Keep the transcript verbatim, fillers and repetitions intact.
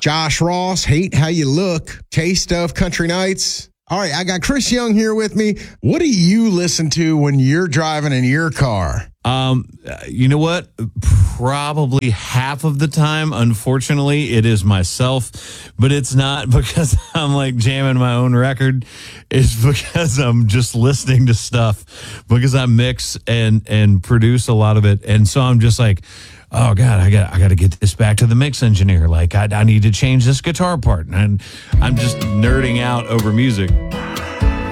Josh Ross, Hate How You Look, Taste of Country Nights. All right, I got Chris Young here with me. What do you listen to when you're driving in your car? Um, you know what? Probably half of the time, unfortunately, it is myself, but it's not because I'm like jamming my own record. It's because I'm just listening to stuff because I mix and, and produce a lot of it. And so I'm just like, oh God, I got I got to get this back to the mix engineer. Like I, I need to change this guitar part. And I'm just nerding out over music.